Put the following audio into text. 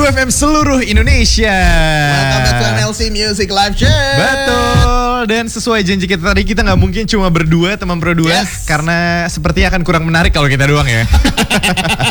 Merdu FM seluruh Indonesia. Welcome back to MLC Music Live Chat. Betul. Dan sesuai janji kita tadi, kita nggak mungkin cuma berdua teman berdua, Yes. karena sepertinya akan kurang menarik kalau kita doang ya.